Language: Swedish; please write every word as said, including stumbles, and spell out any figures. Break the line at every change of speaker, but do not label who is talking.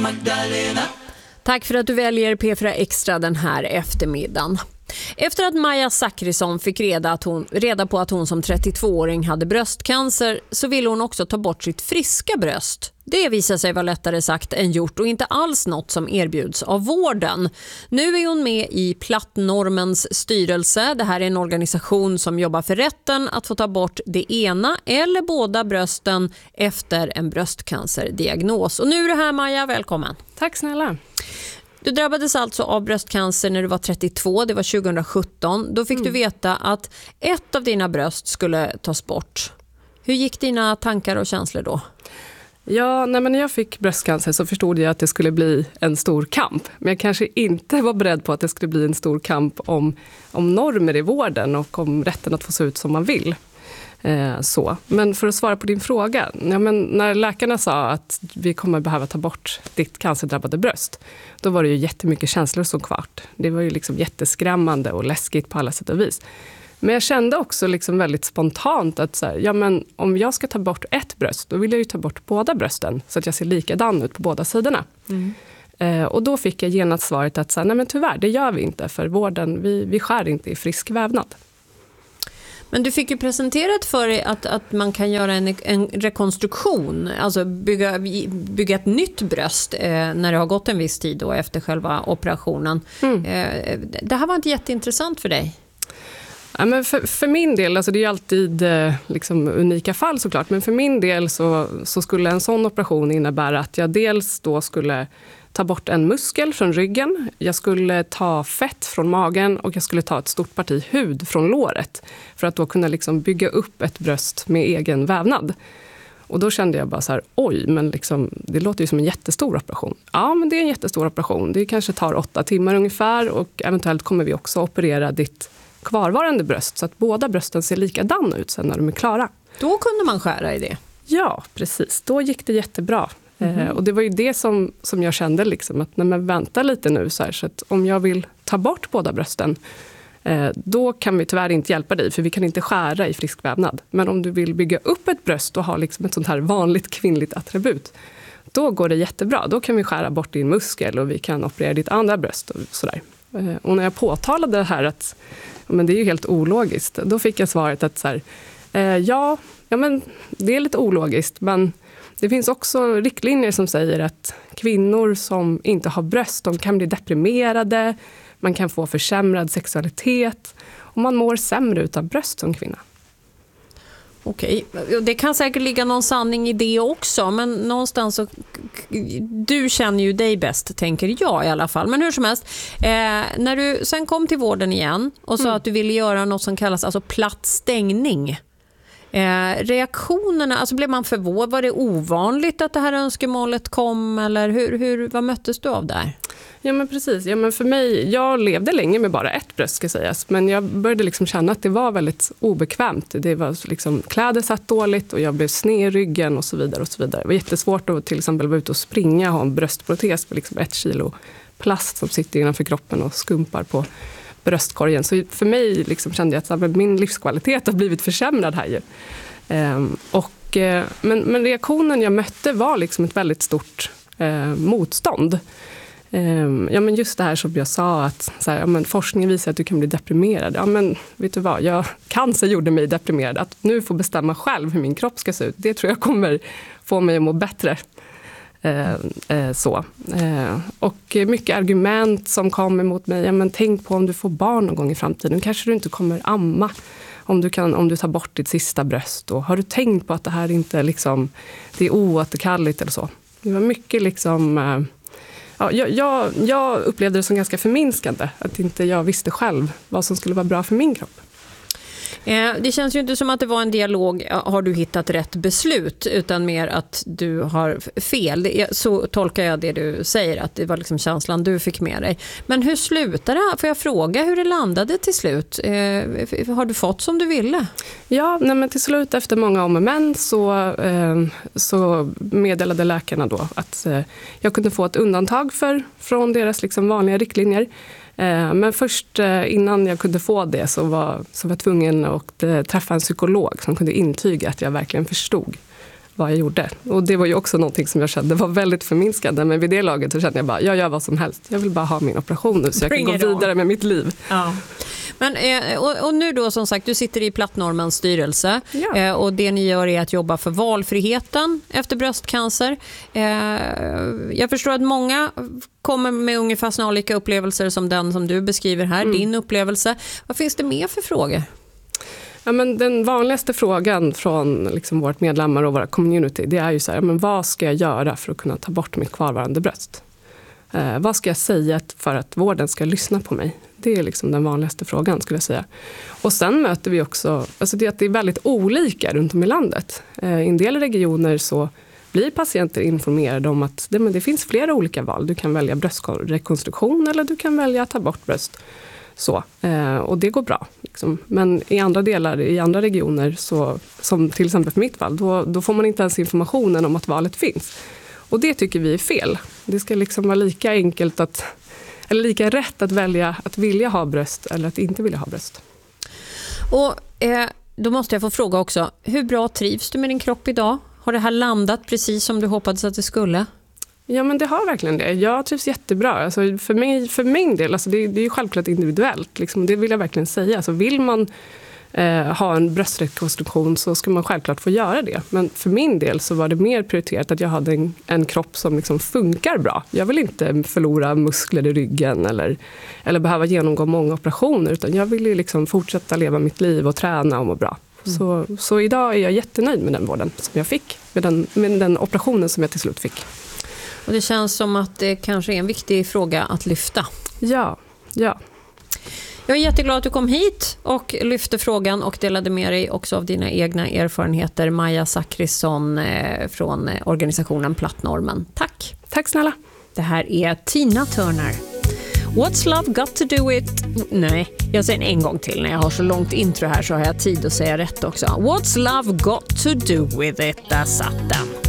Magdalena.
Tack för att du väljer P fyra Extra den här eftermiddagen. Efter att Maja Zackrisson fick reda, att hon, reda på att hon som trettiotvååring hade bröstcancer så ville hon också ta bort sitt friska bröst. Det visar sig vara lättare sagt än gjort och inte alls något som erbjuds av vården. Nu är hon med i Plattnormens styrelse. Det här är en organisation som jobbar för rätten att få ta bort det ena eller båda brösten efter en bröstcancerdiagnos. Och nu är det här, Maja, välkommen.
Tack snälla.
Du drabbades alltså av bröstcancer när du var trettiotvå, det var tjugosjutton. Då fick mm. du veta att ett av dina bröst skulle tas bort. Hur gick dina tankar och känslor då?
Ja, nej, men när jag fick bröstcancer så förstod jag att det skulle bli en stor kamp. Men jag kanske inte var beredd på att det skulle bli en stor kamp om, om normer i vården och om rätten att få se ut som man vill. Eh, så. Men för att svara på din fråga, ja, men när läkarna sa att vi kommer behöva ta bort ditt cancerdrabbade bröst, då var det ju jättemycket känslor som kvart. Det var ju liksom jätteskrämmande och läskigt på alla sätt och vis. Men jag kände också liksom väldigt spontant att så här, ja, men om jag ska ta bort ett bröst, då vill jag ju ta bort båda brösten så att jag ser likadan ut på båda sidorna. Mm. Eh, och då fick jag genast svaret att så här, nej men tyvärr, det gör vi inte för vården, vi, vi skär inte i frisk vävnad.
Men du fick ju presenterat för dig att, att man kan göra en, en rekonstruktion, alltså bygga, bygga ett nytt bröst eh, när det har gått en viss tid då efter själva operationen. Mm. Eh, det här var inte jätteintressant för dig?
Ja, men för, för min del, alltså det är ju alltid eh, liksom unika fall såklart, men för min del så, så skulle en sån operation innebära att jag dels då skulle ta bort en muskel från ryggen, jag skulle ta fett från magen och jag skulle ta ett stort parti hud från låret för att då kunna liksom bygga upp ett bröst med egen vävnad. Och då kände jag bara så här, oj, men liksom, det låter ju som en jättestor operation. Ja, men det är en jättestor operation. Det kanske tar åtta timmar ungefär och eventuellt kommer vi också operera ditt kvarvarande bröst så att båda brösten ser likadan ut sen när de är klara.
Då kunde man skära i det?
Ja, precis. Då gick det jättebra. Mm-hmm. Eh, och det var ju det som, som jag kände liksom, att när man väntar lite nu så, här, så att om jag vill ta bort båda brösten eh, då kan vi tyvärr inte hjälpa dig för vi kan inte skära i frisk vävnad. Men om du vill bygga upp ett bröst och ha liksom ett sånt här vanligt kvinnligt attribut, då går det jättebra. Då kan vi skära bort din muskel och vi kan operera ditt andra bröst och sådär. Eh, och när jag påtalade det här att men det är ju helt ologiskt. Då fick jag svaret att så här, eh, ja, ja, men det är lite ologiskt. Men det finns också riktlinjer som säger att kvinnor som inte har bröst, de kan bli deprimerade. Man kan få försämrad sexualitet. Och man mår sämre utan bröst som kvinna.
Okej, det kan säkert ligga någon sanning i det också, men någonstans så, du känner ju dig bäst, tänker jag i alla fall. Men hur som helst, eh, när du sen kom till vården igen och sa mm. att du ville göra något som kallas alltså platt stängning. Eh, reaktionerna, alltså blev man förvånad? Var det ovanligt att det här önskemålet kom eller hur, hur, vad möttes du av där?
Ja men precis, ja, men för mig, jag levde länge med bara ett bröst ska sägas, men jag började liksom känna att det var väldigt obekvämt. Det var liksom, kläder satt dåligt och jag blev sned i ryggen och så vidare och så vidare. Det var jättesvårt att till exempel vara ute och springa och ha en bröstprotes med liksom ett kilo plast som sitter innanför kroppen och skumpar på bröstkorgen. Så för mig liksom kände jag att min livskvalitet har blivit försämrad här ju. Ehm, och, men, men reaktionen jag mötte var liksom ett väldigt stort eh, motstånd. Ja, men just det här som jag sa att så här, ja, men forskningen visar att du kan bli deprimerad. Ja, men vet du vad? Jag, cancer gjorde mig deprimerad. Att nu få bestämma själv hur min kropp ska se ut, det tror jag kommer få mig att må bättre. Eh, eh, så. Eh, och mycket argument som kom emot mig. Ja, men tänk på om du får barn någon gång i framtiden. Kanske du inte kommer amma om du, kan, om du tar bort ditt sista bröst. Och har du tänkt på att det här inte liksom, det är oåterkalligt eller så? Det var mycket liksom... Eh, Ja, jag, jag, jag upplevde det som ganska förminskande att inte jag visste själv vad som skulle vara bra för min kropp.
Det känns ju inte som att det var en dialog, har du hittat rätt beslut, utan mer att du har fel. Så tolkar jag det du säger, att det var liksom känslan du fick med dig. Men hur slutade det? Får jag fråga hur det landade till slut? Har du fått som du ville?
Ja, nej men till slut efter många om och men så, eh, så meddelade läkarna då att eh, jag kunde få ett undantag för, från deras liksom vanliga riktlinjer. Men först innan jag kunde få det så var, så var jag tvungen att träffa en psykolog som kunde intyga att jag verkligen förstod vad jag gjorde. Och det var ju också någonting som jag kände var väldigt förminskande. Men vid det laget så kände jag bara, jag gör vad som helst. Jag vill bara ha min operation nu så jag kan gå vidare med mitt liv.
Ja. Men, och, och nu då som sagt, du sitter i Plattnormens styrelse ja. och det ni gör är att jobba för valfriheten efter bröstcancer. Jag förstår att många kommer med ungefär snarlika upplevelser som den som du beskriver här, mm. din upplevelse. Vad finns det mer för frågor?
Ja, men den vanligaste frågan från liksom vårt medlemmar och våra community, det är ju så här, men vad ska jag göra för att kunna ta bort mitt kvarvarande bröst? Eh, vad ska jag säga för att vården ska lyssna på mig? Det är liksom den vanligaste frågan skulle jag säga. Och sen möter vi också, alltså det, att det är väldigt olika runt om i landet. Eh, I en del regioner så blir patienter informerade om att det, men det finns flera olika val. Du kan välja bröstrekonstruktion eller du kan välja att ta bort bröst. Så, eh, och det går bra. Liksom. Men i andra delar, i andra regioner, så, som till exempel för mitt fall, då, då får man inte ens informationen om att valet finns. Och det tycker vi är fel. Det ska liksom vara lika enkelt att, eller lika rätt att välja att vilja ha bröst eller att inte vilja ha bröst.
Och eh, då måste jag få fråga också, hur bra trivs du med din kropp idag? Har det här landat precis som du hoppades att det skulle?
Ja, men det har verkligen det. Jag trivs jättebra. Alltså för, mig, för min del, alltså det, det är ju självklart individuellt. Liksom, det vill jag verkligen säga. Alltså vill man eh, ha en bröstrekonstruktion så ska man självklart få göra det. Men för min del så var det mer prioriterat att jag hade en, en kropp som liksom funkar bra. Jag vill inte förlora muskler i ryggen eller, eller behöva genomgå många operationer. Utan jag vill ju liksom fortsätta leva mitt liv och träna och må bra. Mm. Så, så idag är jag jättenöjd med den vården som jag fick. Med den, med den operationen som jag till slut fick.
Och det känns som att det kanske är en viktig fråga att lyfta.
Ja, ja.
Jag är jätteglad att du kom hit och lyfte frågan och delade med dig också av dina egna erfarenheter. Maja Zachrisson från organisationen Plattnormen. Tack.
Tack snälla.
Det här är Tina Turner. What's love got to do with... Nej, jag säger en gång till. När jag har så långt intro här så har jag tid att säga rätt också. What's love got to do with it? Där satt den.